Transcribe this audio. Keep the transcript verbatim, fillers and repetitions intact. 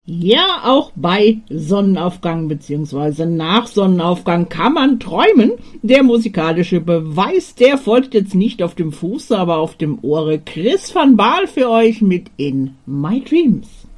Ja, auch bei Sonnenaufgang bzw. nach Sonnenaufgang kann man träumen. Der musikalische Beweis, der folgt jetzt nicht auf dem Fuße, aber auf dem Ohre. Chris van Baal für euch mit In My Dreams.